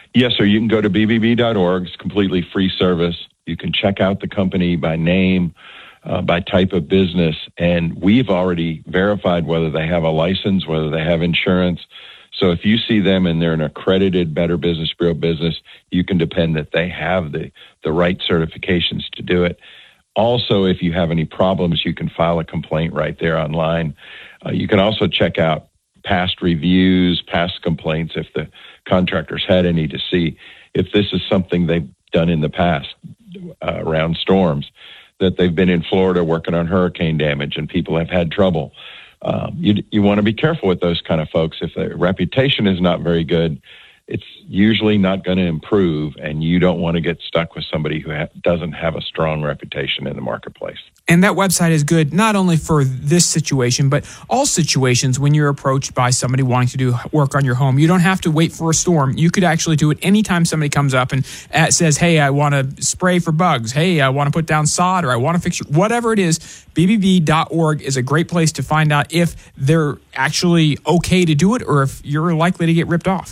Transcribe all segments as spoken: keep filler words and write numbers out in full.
Yes, sir. You can go to b b b dot org. It's completely free service. You can check out the company by name, uh, by type of business, and we've already verified whether they have a license, whether they have insurance. So if you see them and they're an accredited Better Business Bureau business, you can depend that they have the, the right certifications to do it. Also, if you have any problems, you can file a complaint right there online. Uh, you can also check out past reviews, past complaints, if the contractors had any, to see if this is something they've done in the past uh, around storms, that they've been in Florida working on hurricane damage and people have had trouble. Um, you you want to be careful with those kind of folks. If their reputation is not very good, it's usually not going to improve, and you don't want to get stuck with somebody who ha- doesn't have a strong reputation in the marketplace. And that website is good not only for this situation, but all situations when you're approached by somebody wanting to do work on your home. You don't have to wait for a storm. You could actually do it anytime somebody comes up and uh, says, hey, I want to spray for bugs. Hey, I want to put down sod, or I want to fix your, whatever it is. b b b dot org is a great place to find out if they're actually okay to do it or if you're likely to get ripped off.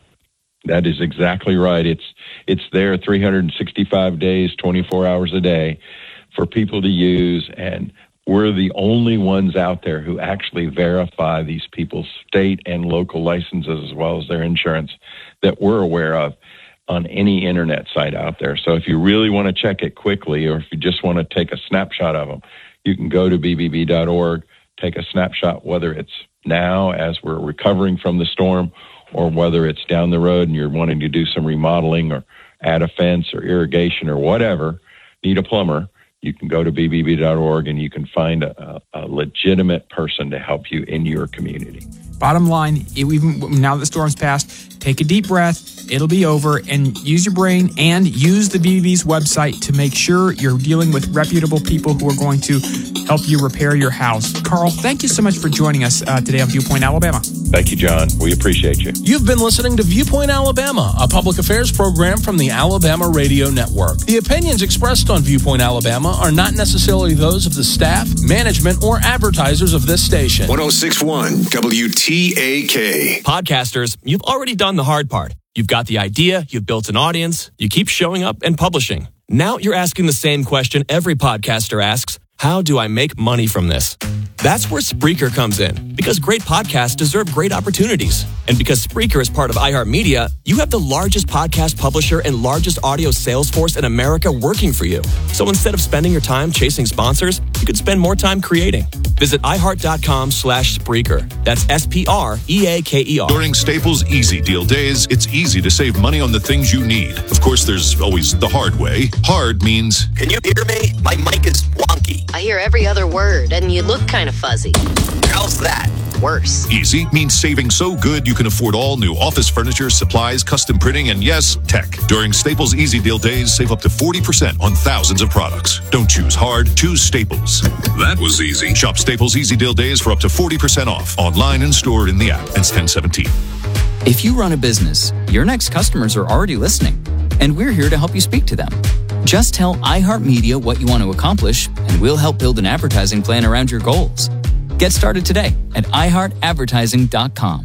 That is exactly right. It's it's there three hundred sixty-five days, twenty-four hours a day for people to use, and we're the only ones out there who actually verify these people's state and local licenses as well as their insurance that we're aware of on any internet site out there. So if you really want to check it quickly, or if you just want to take a snapshot of them, you can go to b b b dot org, take a snapshot, whether it's now as we're recovering from the storm, or whether it's down the road and you're wanting to do some remodeling or add a fence or irrigation or whatever, need a plumber, you can go to b b b dot org and you can find a, a legitimate person to help you in your community. Bottom line, even now that the storm's passed, take a deep breath. It'll be over, and use your brain and use the B B B's website to make sure you're dealing with reputable people who are going to help you repair your house. Carl, thank you so much for joining us uh, today on Viewpoint Alabama. Thank you, John. We appreciate you. You've been listening to Viewpoint Alabama, a public affairs program from the Alabama Radio Network. The opinions expressed on Viewpoint Alabama are not necessarily those of the staff, management, or advertisers of this station. one oh six point one W T A K. Podcasters, you've already done the hard part. You've got the idea, you've built an audience, you keep showing up and publishing. Now you're asking the same question every podcaster asks: how do I make money from this? That's where Spreaker comes in, because great podcasts deserve great opportunities. And because Spreaker is part of iHeartMedia, you have the largest podcast publisher and largest audio sales force in America working for you. So instead of spending your time chasing sponsors, you could spend more time creating. Visit iHeart.com slash Spreaker. That's S P R E A K E R. During Staples Easy Deal Days, it's easy to save money on the things you need. Of course, there's always the hard way. Hard means... Can you hear me? My mic is wonky. I hear every other word, and you look kind of fuzzy. How's that? Worse. Easy means saving so good you can afford all new office furniture, supplies, custom printing, and yes, tech. During Staples Easy Deal Days, save up to forty percent on thousands of products. Don't choose hard, choose Staples. That was easy. Shop Staples Easy Deal Days for up to forty percent off, online and stored in the app. Ends ten seventeen. If you run a business, your next customers are already listening, and we're here to help you speak to them. Just tell iHeartMedia what you want to accomplish, and we'll help build an advertising plan around your goals. Get started today at i heart advertising dot com.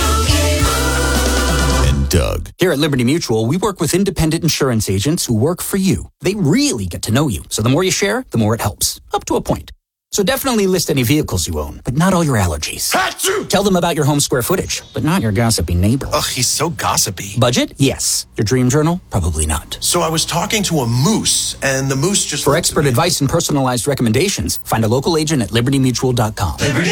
And Doug. Here at Liberty Mutual, we work with independent insurance agents who work for you. They really get to know you, so the more you share, the more it helps, up to a point. So definitely list any vehicles you own, but not all your allergies. Achoo! Tell them about your home square footage, but not your gossipy neighbor. Ugh, he's so gossipy. Budget? Yes. Your dream journal? Probably not. So I was talking to a moose, and the moose just... For expert advice and personalized recommendations, find a local agent at liberty mutual dot com. Liberty.